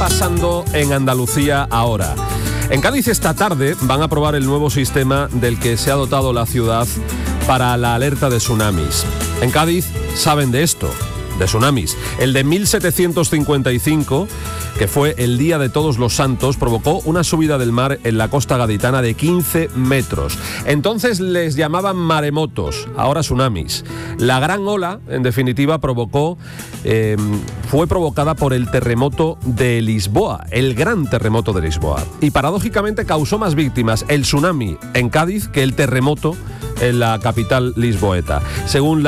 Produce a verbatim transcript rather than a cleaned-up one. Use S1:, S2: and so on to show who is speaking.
S1: pasando en Andalucía ahora. En Cádiz esta tarde van a probar el nuevo sistema del que se ha dotado la ciudad para la alerta de tsunamis. En Cádiz saben de esto, de tsunamis. El de mil setecientos cincuenta y cinco, que fue el Día de Todos los Santos, provocó una subida del mar en la costa gaditana de quince metros. Entonces les llamaban maremotos, ahora tsunamis. La gran ola, en definitiva, provocó, eh, fue provocada por el terremoto de Lisboa, el gran terremoto de Lisboa. Y paradójicamente causó más víctimas el tsunami en Cádiz que el terremoto en la capital lisboeta. Según la